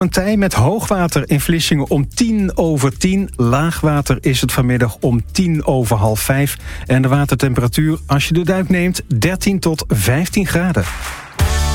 Een tij met hoogwater in Vlissingen om 10:10. Laagwater is het vanmiddag om 5:10. En de watertemperatuur, als je de duik neemt, 13 tot 15 graden.